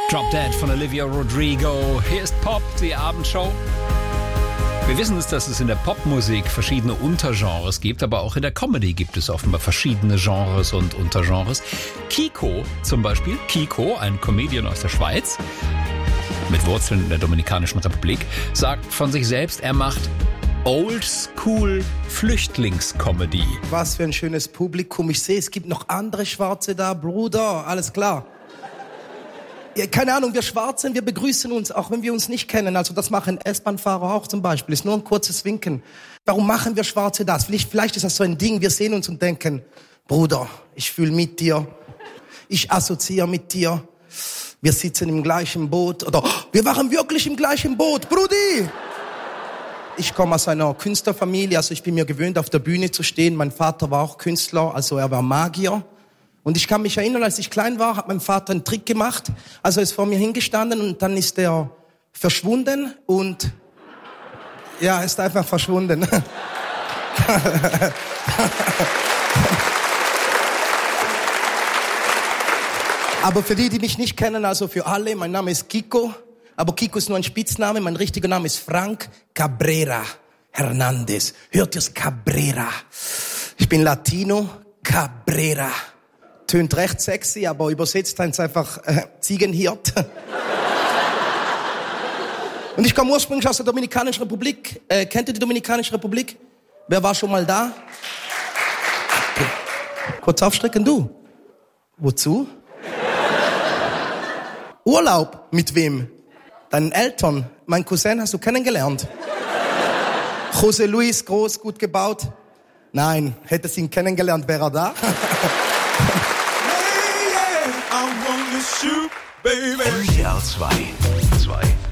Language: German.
Drop Dead von Olivia Rodrigo. Hier ist Pop, die Abendshow. Wir wissen es, dass es in der Popmusik verschiedene Untergenres gibt, aber auch in der Comedy gibt es offenbar verschiedene Genres und Untergenres. Kiko zum Beispiel, Kiko, ein Comedian aus der Schweiz, mit Wurzeln in der Dominikanischen Republik, sagt von sich selbst, er macht Oldschool Flüchtlingscomedy. Was für ein schönes Publikum. Ich sehe, es gibt noch andere Schwarze da. Bruder, alles klar. Ja, keine Ahnung, wir Schwarzen, wir begrüßen uns, auch wenn wir uns nicht kennen. Also das machen S-Bahn-Fahrer auch zum Beispiel. Ist nur ein kurzes Winken. Warum machen wir Schwarze das? Vielleicht ist das so ein Ding, wir sehen uns und denken, Bruder, ich fühle mit dir. Ich assoziiere mit dir. Wir sitzen im gleichen Boot. Oder wir waren wirklich im gleichen Boot. Brudi! Ich komme aus einer Künstlerfamilie, also ich bin mir gewöhnt, auf der Bühne zu stehen. Mein Vater war auch Künstler, also er war Magier. Und ich kann mich erinnern, als ich klein war, hat mein Vater einen Trick gemacht. Also er ist vor mir hingestanden und dann ist er verschwunden und ja, er ist einfach verschwunden. Aber für die mich nicht kennen, also für alle, mein Name ist Kiko. Aber Kiko ist nur ein Spitzname, mein richtiger Name ist Frank Cabrera Hernandez. Hört ihr's? Cabrera. Ich bin Latino, Cabrera. Tönt recht sexy, aber übersetzt heißt es einfach Ziegenhirt. Und ich komme ursprünglich aus der Dominikanischen Republik. Kennt ihr die Dominikanische Republik? Wer war schon mal da? Okay. Kurz aufstrecken, du. Wozu? Urlaub. Mit wem? Deinen Eltern. Mein Cousin hast du kennengelernt. José Luis, groß, gut gebaut. Nein, hättest ihn kennengelernt, wäre er da. RTL 2.